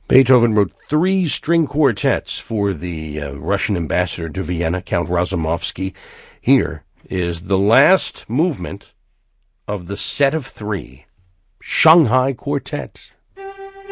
Beethoven wrote 3 string quartets for the Russian ambassador to Vienna, Count Razumovsky. Here is the last movement of the set of 3, Shanghai Quartet.